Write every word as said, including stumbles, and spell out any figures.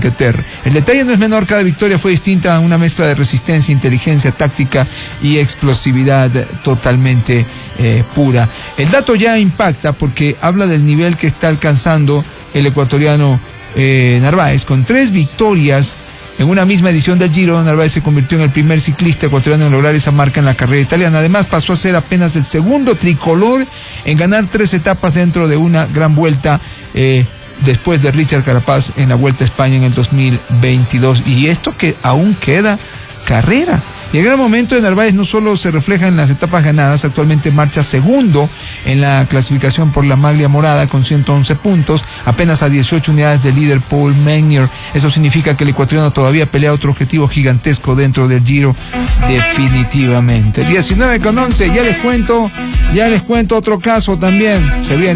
Cinque Terre. El detalle no es menor, cada victoria fue distinta, una mezcla de resistencia, inteligencia, táctica y explosividad totalmente eh, pura. El dato ya impacta porque habla del nivel que está alcanzando el ecuatoriano eh, Narváez. Con tres victorias en una misma edición del Giro, Narváez se convirtió en el primer ciclista ecuatoriano en lograr esa marca en la carrera italiana. Además, pasó a ser apenas el segundo tricolor en ganar tres etapas dentro de una gran vuelta, eh, después de Richard Carapaz en la Vuelta a España en el dos mil veintidós. Y esto que aún queda carrera. Y el gran momento de Narváez no solo se refleja en las etapas ganadas, actualmente marcha segundo en la clasificación por la maglia morada con ciento once puntos, apenas a dieciocho unidades del líder Paul Meunier. Eso significa que el ecuatoriano todavía pelea otro objetivo gigantesco dentro del Giro, definitivamente. diecinueve con once, ya les cuento, ya les cuento otro caso también. Se viene